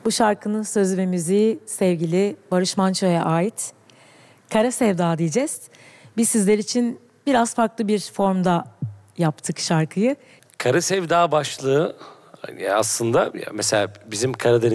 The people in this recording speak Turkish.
Bu şarkının sözü ve müziği sevgili Barış Manço'ya ait. Kara Sevda diyeceğiz. Biz sizler için biraz farklı bir formda yaptık şarkıyı. Kara Sevda başlığı aslında mesela bizim Karadeniz